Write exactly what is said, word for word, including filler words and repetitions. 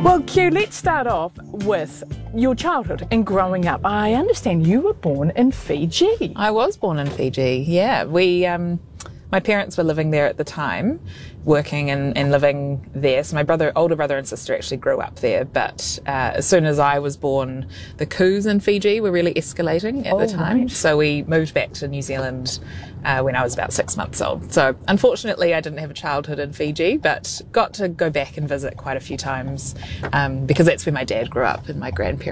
Well, Q, let's start off with your childhood and growing up. I understand you were born in Fiji. I was born in Fiji, yeah. We, um, my parents were living there at the time, working and, and living there. So my brother, older brother and sister actually grew up there. But uh, as soon as I was born, the coups in Fiji were really escalating at oh, the time. Right. So we moved back to New Zealand uh, when I was about six months old. So unfortunately, I didn't have a childhood in Fiji, but got to go back and visit quite a few times um, because that's where my dad grew up and my grandparents.